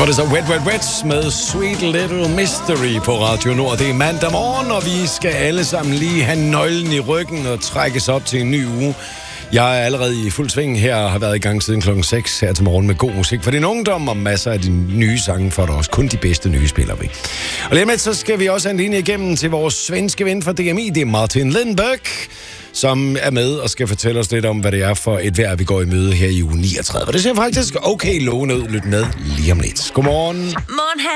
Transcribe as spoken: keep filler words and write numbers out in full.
var det så Wet Wet Wet med Sweet Little Mystery på Radio Nord. Det er mandag morgen, og vi skal alle sammen lige have nøglen i ryggen og trækkes op til en ny uge. Jeg er allerede i fuld sving her og har været i gang siden klokken seks her til morgen med god musik. For det er en ungdom og masser af de nye sange for dig også. Kun de bedste nye spiller vi. Og lige med, så skal vi også have en linje igennem til vores svenske ven fra D M I. Det er Martin Lindberg, som er med og skal fortælle os lidt om, hvad det er for et vejr, vi går i møde her i uge niogtredive. Det ser faktisk okay lovende ud. Lyt med lige om lidt. Godmorgen. Morgen.